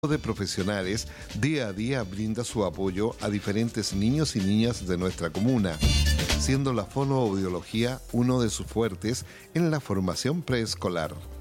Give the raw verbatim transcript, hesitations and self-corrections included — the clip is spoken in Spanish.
de profesionales día a día brinda su apoyo a diferentes niños y niñas de nuestra comuna, siendo la fonoaudiología uno de sus fuertes en la formación preescolar.